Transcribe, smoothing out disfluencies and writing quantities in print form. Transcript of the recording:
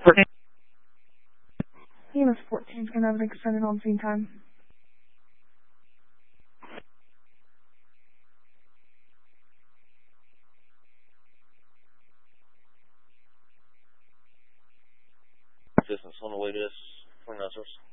EMS 14 is going to have an extended on-scene time. Assistance on the way to this 29 source.